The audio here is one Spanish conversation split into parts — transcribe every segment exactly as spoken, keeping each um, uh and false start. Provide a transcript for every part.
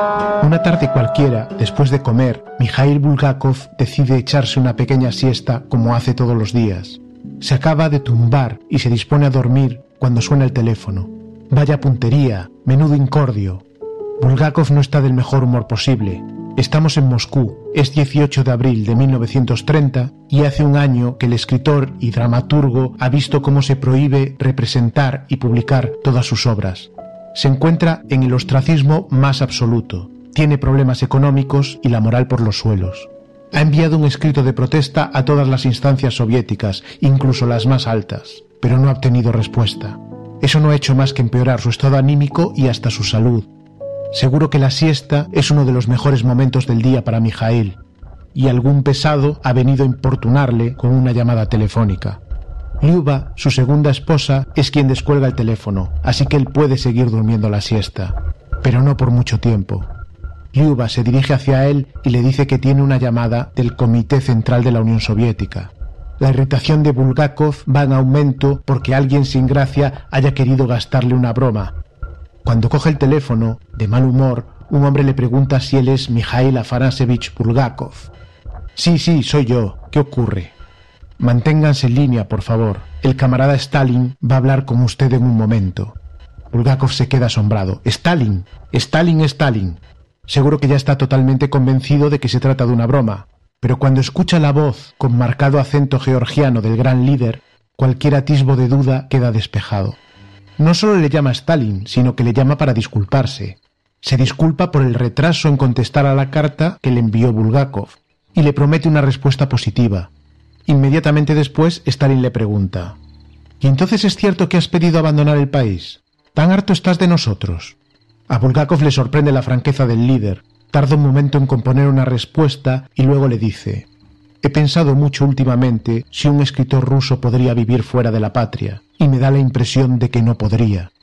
Una tarde cualquiera, después de comer, Mikhail Bulgakov decide echarse una pequeña siesta como hace todos los días. Se acaba de tumbar y se dispone a dormir cuando suena el teléfono. Vaya puntería, menudo incordio. Bulgakov no está del mejor humor posible. Estamos en Moscú, es dieciocho de abril de mil novecientos treinta y hace un año que el escritor y dramaturgo ha visto cómo se prohíbe representar y publicar todas sus obras. Se encuentra en el ostracismo más absoluto, tiene problemas económicos y la moral por los suelos. Ha enviado un escrito de protesta a todas las instancias soviéticas, incluso las más altas, pero no ha obtenido respuesta. Eso no ha hecho más que empeorar su estado anímico y hasta su salud. Seguro que la siesta es uno de los mejores momentos del día para Mikhail, y algún pesado ha venido a importunarle con una llamada telefónica. Lyuba, su segunda esposa, es quien descuelga el teléfono, así que él puede seguir durmiendo la siesta, pero no por mucho tiempo. Lyuba se dirige hacia él y le dice que tiene una llamada del Comité Central de la Unión Soviética. La irritación de Bulgakov va en aumento porque alguien sin gracia haya querido gastarle una broma. Cuando coge el teléfono, de mal humor, un hombre le pregunta si él es Mikhail Afanasievich Bulgakov. Sí, sí, soy yo. ¿Qué ocurre? Manténganse en línea, por favor. El camarada Stalin va a hablar con usted en un momento. Bulgakov se queda asombrado. Stalin, Stalin, Stalin. Seguro que ya está totalmente convencido de que se trata de una broma, pero cuando escucha la voz con marcado acento georgiano del gran líder, cualquier atisbo de duda queda despejado. No solo le llama Stalin, sino que le llama para disculparse. Se disculpa por el retraso en contestar a la carta que le envió Bulgakov y le promete una respuesta positiva. Inmediatamente después, Stalin le pregunta: ¿Y entonces es cierto que has pedido abandonar el país? ¿Tan harto estás de nosotros? A Bulgakov le sorprende la franqueza del líder. Tarda un momento en componer una respuesta y luego le dice: He pensado mucho últimamente si un escritor ruso podría vivir fuera de la patria, y me da la impresión de que no podría.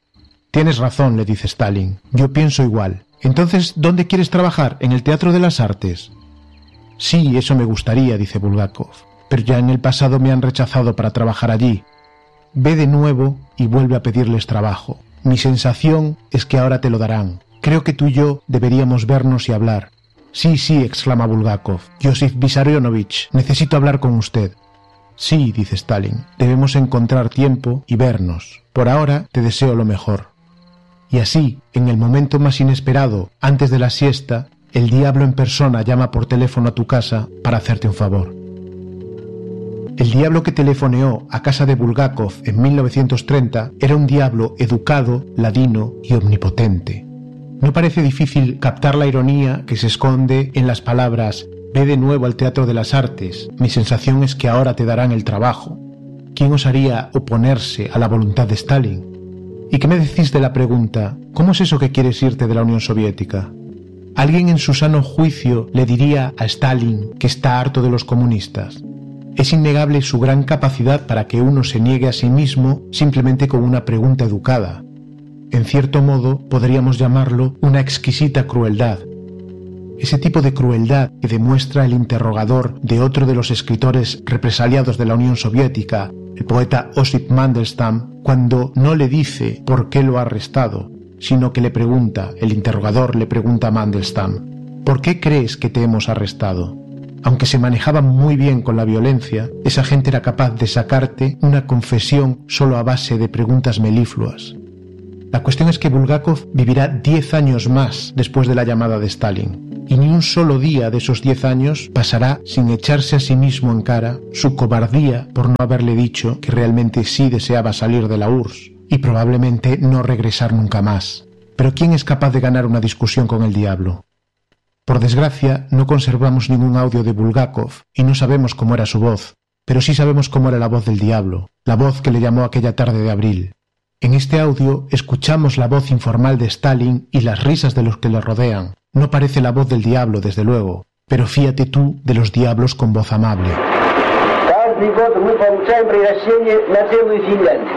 Tienes razón, le dice Stalin. Yo pienso igual. Entonces, ¿dónde quieres trabajar? ¿En el Teatro de las Artes? Sí, eso me gustaría, dice Bulgakov, pero ya en el pasado me han rechazado para trabajar allí. Ve de nuevo y vuelve a pedirles trabajo. Mi sensación es que ahora te lo darán. Creo que tú y yo deberíamos vernos y hablar. Sí, sí, exclama Bulgakov. Josif Vissarionovich, necesito hablar con usted. Sí, dice Stalin, debemos encontrar tiempo y vernos. Por ahora te deseo lo mejor. Y así, en el momento más inesperado, antes de la siesta, el diablo en persona llama por teléfono a tu casa para hacerte un favor. El diablo que telefoneó a casa de Bulgakov en mil novecientos treinta era un diablo educado, ladino y omnipotente. No parece difícil captar la ironía que se esconde en las palabras «Ve de nuevo al Teatro de las Artes, mi sensación es que ahora te darán el trabajo». ¿Quién osaría oponerse a la voluntad de Stalin? ¿Y qué me decís de la pregunta «¿Cómo es eso que quieres irte de la Unión Soviética?» ¿Alguien en su sano juicio le diría a Stalin que está harto de los comunistas? Es innegable su gran capacidad para que uno se niegue a sí mismo simplemente con una pregunta educada. En cierto modo, podríamos llamarlo una exquisita crueldad. Ese tipo de crueldad que demuestra el interrogador de otro de los escritores represaliados de la Unión Soviética, el poeta Osip Mandelstam, cuando no le dice por qué lo ha arrestado, sino que le pregunta, el interrogador le pregunta a Mandelstam: ¿por qué crees que te hemos arrestado? Aunque se manejaba muy bien con la violencia, esa gente era capaz de sacarte una confesión solo a base de preguntas melifluas. La cuestión es que Bulgakov vivirá diez años más después de la llamada de Stalin, y ni un solo día de esos diez años pasará sin echarse a sí mismo en cara su cobardía por no haberle dicho que realmente sí deseaba salir de la U R S S y probablemente no regresar nunca más. Pero ¿quién es capaz de ganar una discusión con el diablo? Por desgracia, no conservamos ningún audio de Bulgakov y no sabemos cómo era su voz, pero sí sabemos cómo era la voz del diablo, la voz que le llamó aquella tarde de abril. En este audio escuchamos la voz informal de Stalin y las risas de los que le rodean. No parece la voz del diablo, desde luego, pero fíate tú de los diablos con voz amable. Каждый год мы получаем превращение на целую Финляндию.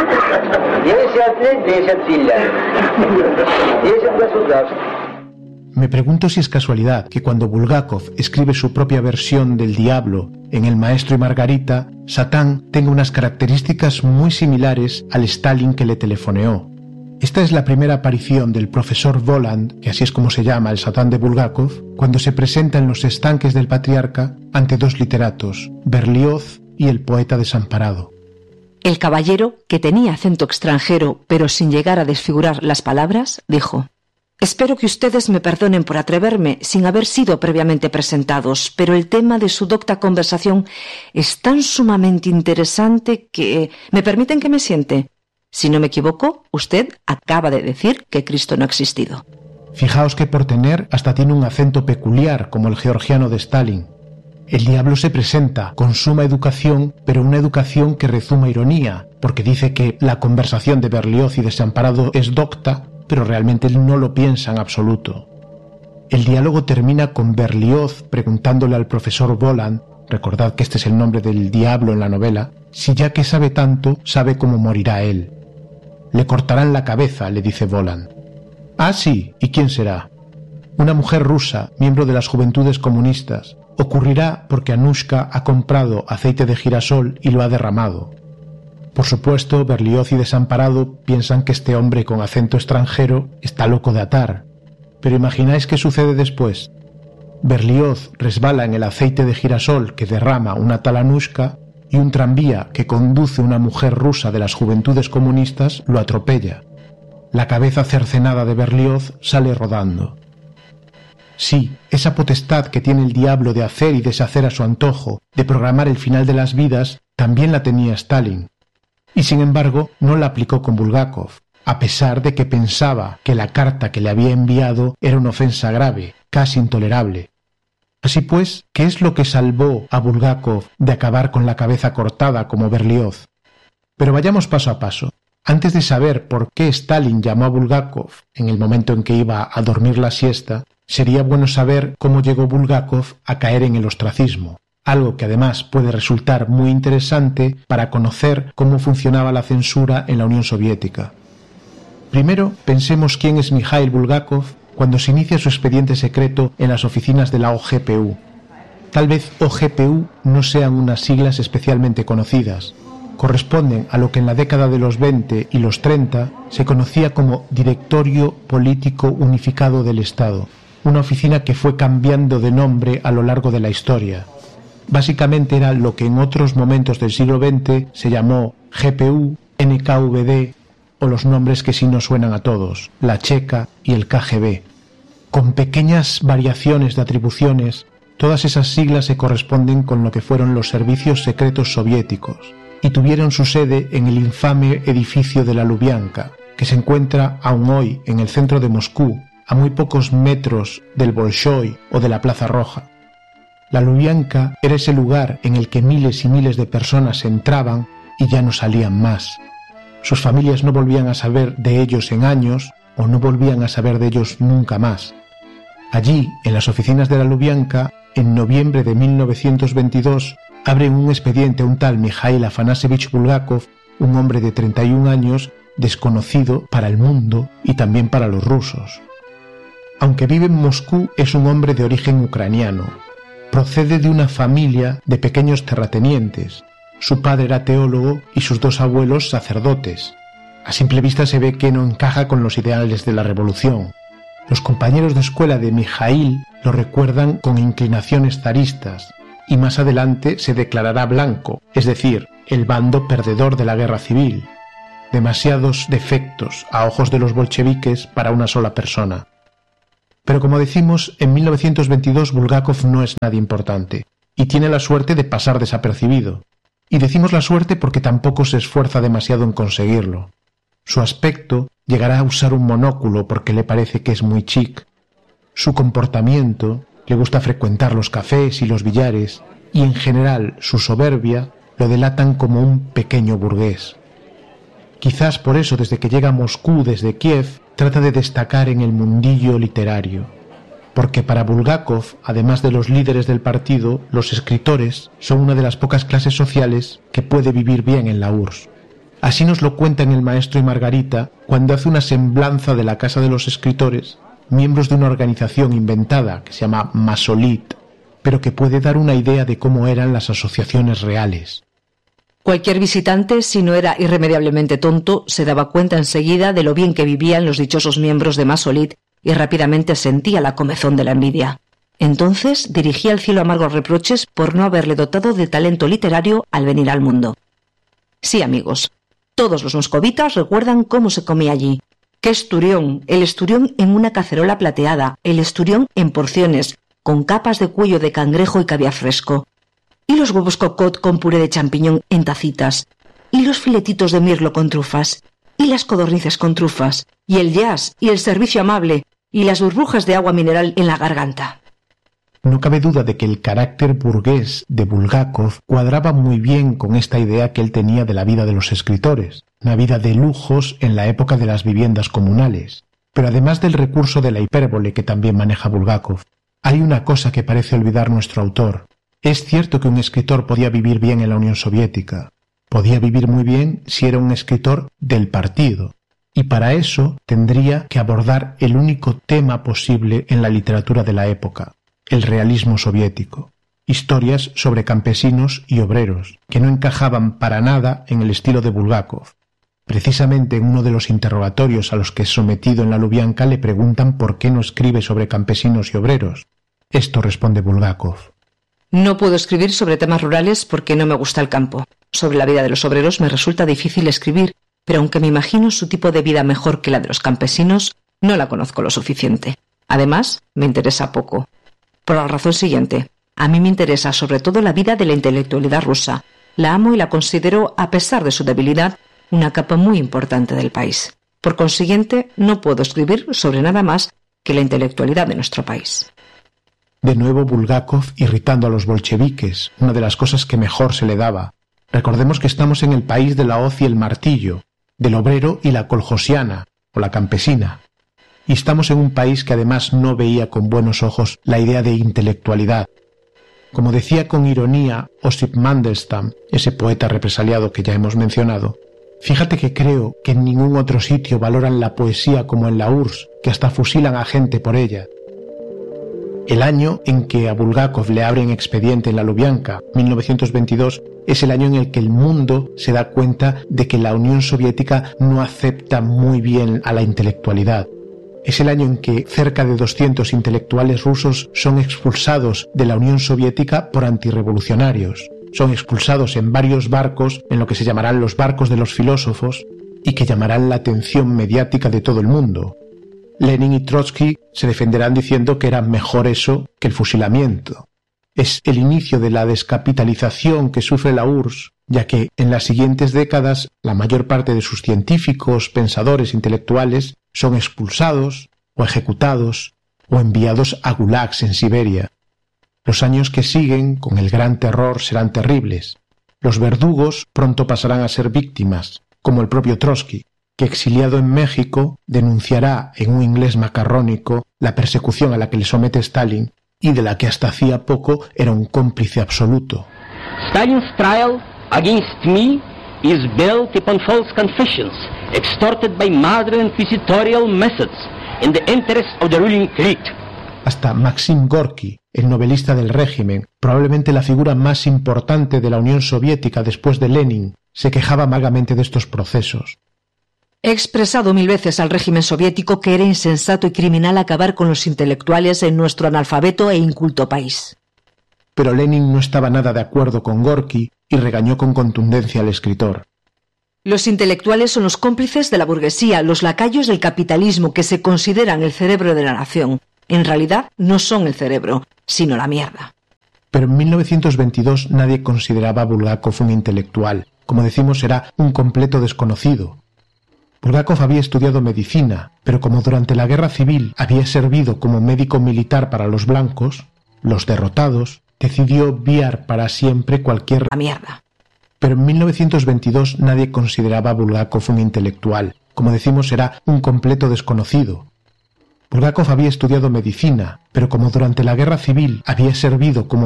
Десять лет, десять Финляндий. Десять государств. me pregunto si es casualidad que cuando Bulgakov escribe su propia versión del diablo en El Maestro y Margarita, Satán tenga unas características muy similares al Stalin que le telefoneó. Esta es la primera aparición del profesor Voland, que así es como se llama el Satán de Bulgakov, cuando se presenta en los estanques del Patriarca ante dos literatos, Berlioz y el poeta desamparado. El caballero, que tenía acento extranjero pero sin llegar a desfigurar las palabras, dijo: «Espero que ustedes me perdonen por atreverme sin haber sido previamente presentados, pero el tema de su docta conversación es tan sumamente interesante que... ¿Me permiten que me siente? Si no me equivoco, usted acaba de decir que Cristo no ha existido». Fijaos que por tener hasta tiene un acento peculiar como el georgiano de Stalin. El diablo se presenta con suma educación, pero una educación que rezuma ironía, porque dice que la conversación de Berlioz y Desamparado es docta, pero realmente él no lo piensa en absoluto. El diálogo termina con Berlioz preguntándole al profesor Voland, recordad que este es el nombre del diablo en la novela, si ya que sabe tanto, sabe cómo morirá él. «Le cortarán la cabeza», le dice Voland. «Ah, sí, ¿y quién será?» «Una mujer rusa, miembro de las Juventudes Comunistas. Ocurrirá porque Anushka ha comprado aceite de girasol y lo ha derramado». Por supuesto, Berlioz y Desamparado piensan que este hombre con acento extranjero está loco de atar. Pero ¿imagináis qué sucede después? Berlioz resbala en el aceite de girasol que derrama una tal Anushka y un tranvía que conduce una mujer rusa de las Juventudes Comunistas lo atropella. La cabeza cercenada de Berlioz sale rodando. Sí, esa potestad que tiene el diablo de hacer y deshacer a su antojo, de programar el final de las vidas, también la tenía Stalin. Y sin embargo, no la aplicó con Bulgakov, a pesar de que pensaba que la carta que le había enviado era una ofensa grave, casi intolerable. Así pues, ¿qué es lo que salvó a Bulgakov de acabar con la cabeza cortada como Berlioz? Pero vayamos paso a paso. Antes de saber por qué Stalin llamó a Bulgakov en el momento en que iba a dormir la siesta, sería bueno saber cómo llegó Bulgakov a caer en el ostracismo, algo que además puede resultar muy interesante para conocer cómo funcionaba la censura en la Unión Soviética. Primero, pensemos quién es Mikhail Bulgakov cuando se inicia su expediente secreto en las oficinas de la O G P U. Tal vez O G P U no sean unas siglas especialmente conocidas. Corresponden a lo que en la década de los veinte y los treinta se conocía como Directorio Político Unificado del Estado, una oficina que fue cambiando de nombre a lo largo de la historia. Básicamente era lo que en otros momentos del siglo veinte se llamó G P U, N K V D o los nombres que sí nos suenan a todos, la Checa y el K G B. Con pequeñas variaciones de atribuciones, todas esas siglas se corresponden con lo que fueron los servicios secretos soviéticos y tuvieron su sede en el infame edificio de la Lubyanka, que se encuentra aún hoy en el centro de Moscú, a muy pocos metros del Bolshoi o de la Plaza Roja. La Lubyanka era ese lugar en el que miles y miles de personas entraban y ya no salían más. Sus familias no volvían a saber de ellos en años o no volvían a saber de ellos nunca más. Allí, en las oficinas de la Lubyanka, en noviembre de mil novecientos veintidós, abren un expediente a un tal Mikhail Afanasievich Bulgakov, un hombre de treinta y un años, desconocido para el mundo y también para los rusos. Aunque vive en Moscú, es un hombre de origen ucraniano. Procede de una familia de pequeños terratenientes. Su padre era teólogo y sus dos abuelos sacerdotes. A simple vista se ve que no encaja con los ideales de la revolución. Los compañeros de escuela de Mikhail lo recuerdan con inclinaciones zaristas y más adelante se declarará blanco, es decir, el bando perdedor de la guerra civil. Demasiados defectos a ojos de los bolcheviques para una sola persona. Pero como decimos, en mil novecientos veintidós Bulgakov no es nadie importante y tiene la suerte de pasar desapercibido. Y decimos la suerte porque tampoco se esfuerza demasiado en conseguirlo. Su aspecto llegará a usar un monóculo porque le parece que es muy chic. Su comportamiento, le gusta frecuentar los cafés y los billares, y en general su soberbia lo delatan como un pequeño burgués. Quizás por eso desde que llega a Moscú desde Kiev trata de destacar en el mundillo literario, porque para Bulgakov, además de los líderes del partido, los escritores son una de las pocas clases sociales que puede vivir bien en la U R S S. Así nos lo cuenta en El Maestro y Margarita, cuando hace una semblanza de la casa de los escritores miembros de una organización inventada que se llama Masolit, pero que puede dar una idea de cómo eran las asociaciones reales. Cualquier visitante, si no era irremediablemente tonto, se daba cuenta enseguida de lo bien que vivían los dichosos miembros de Masolit y rápidamente sentía la comezón de la envidia. Entonces dirigía al cielo amargos reproches por no haberle dotado de talento literario al venir al mundo. Sí, amigos, todos los moscovitas recuerdan cómo se comía allí. ¡Qué esturión! El esturión en una cacerola plateada, el esturión en porciones, con capas de cuello de cangrejo y caviar fresco. Y los huevos cocot con puré de champiñón en tacitas, y los filetitos de mirlo con trufas, y las codornices con trufas, y el jazz, y el servicio amable, y las burbujas de agua mineral en la garganta. No cabe duda de que el carácter burgués de Bulgakov cuadraba muy bien con esta idea que él tenía de la vida de los escritores, una vida de lujos en la época de las viviendas comunales. Pero además del recurso de la hipérbole que también maneja Bulgakov, hay una cosa que parece olvidar nuestro autor. Es cierto que un escritor podía vivir bien en la Unión Soviética. Podía vivir muy bien si era un escritor del partido. Y para eso tendría que abordar el único tema posible en la literatura de la época, el realismo soviético. Historias sobre campesinos y obreros, que no encajaban para nada en el estilo de Bulgakov. Precisamente en uno de los interrogatorios a los que es sometido en la Lubyanka le preguntan por qué no escribe sobre campesinos y obreros. Esto responde Bulgakov. No puedo escribir sobre temas rurales porque no me gusta el campo. Sobre la vida de los obreros me resulta difícil escribir, pero aunque me imagino su tipo de vida mejor que la de los campesinos, no la conozco lo suficiente. Además, me interesa poco. Por la razón siguiente, a mí me interesa sobre todo la vida de la intelectualidad rusa. La amo y la considero, a pesar de su debilidad, una capa muy importante del país. Por consiguiente, no puedo escribir sobre nada más que la intelectualidad de nuestro país. De nuevo Bulgakov irritando a los bolcheviques, una de las cosas que mejor se le daba. Recordemos que estamos en el país de la hoz y el martillo, del obrero y la coljosiana, o la campesina. Y estamos en un país que además no veía con buenos ojos la idea de intelectualidad. Como decía con ironía Osip Mandelstam, ese poeta represaliado que ya hemos mencionado, fíjate que creo que en ningún otro sitio valoran la poesía como en la U R S S, que hasta fusilan a gente por ella. El año en que a Bulgakov le abren expediente en la Lubyanka, mil novecientos veintidós, es el año en el que el mundo se da cuenta de que la Unión Soviética no acepta muy bien a la intelectualidad. Es el año en que cerca de doscientos intelectuales rusos son expulsados de la Unión Soviética por antirrevolucionarios. Son expulsados en varios barcos, en lo que se llamarán los barcos de los filósofos, y que llamarán la atención mediática de todo el mundo. Lenin y Trotsky se defenderán diciendo que era mejor eso que el fusilamiento. Es el inicio de la descapitalización que sufre la U R S S, ya que en las siguientes décadas la mayor parte de sus científicos, pensadores, intelectuales son expulsados o ejecutados o enviados a gulags en Siberia. Los años que siguen, con el gran terror, serán terribles. Los verdugos pronto pasarán a ser víctimas, como el propio Trotsky, que exiliado en México denunciará en un inglés macarrónico la persecución a la que le somete Stalin y de la que hasta hacía poco era un cómplice absoluto. Stalin's trial against me is built upon false confessions, extorted by modern inquisitorial methods in the interest of the ruling elite. Hasta Maxim Gorky, el novelista del régimen, probablemente la figura más importante de la Unión Soviética después de Lenin, se quejaba amargamente de estos procesos. He expresado mil veces al régimen soviético que era insensato y criminal acabar con los intelectuales en nuestro analfabeto e inculto país. Pero Lenin no estaba nada de acuerdo con Gorky y regañó con contundencia al escritor. Los intelectuales son los cómplices de la burguesía, los lacayos del capitalismo que se consideran el cerebro de la nación. En realidad no son el cerebro, sino la mierda. Pero en mil novecientos veintidós nadie consideraba a Bulgakov un intelectual. Como decimos, era un completo desconocido. Bulgakov había estudiado medicina, pero como durante la guerra civil había servido como médico militar para los blancos, los derrotados, decidió obviar para siempre cualquier la mierda. Pero en mil novecientos veintidós nadie consideraba a Bulgakov un intelectual. Como decimos, era un completo desconocido. Bulgakov había estudiado medicina, pero como durante la guerra civil había servido como